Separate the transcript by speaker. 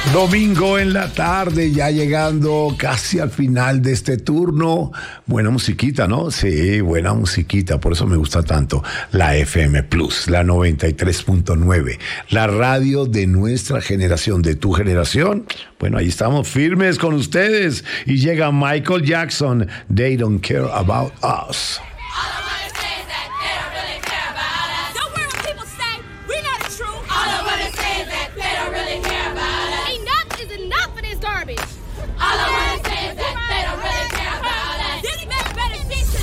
Speaker 1: Domingo en la tarde, ya llegando casi al final de este turno. Buena musiquita, ¿no? Sí, buena musiquita, por eso me gusta tanto. La FM Plus, la 93.9, la radio de nuestra generación, de tu generación. Bueno, ahí estamos firmes con ustedes. Y llega Michael Jackson, They Don't Care About Us.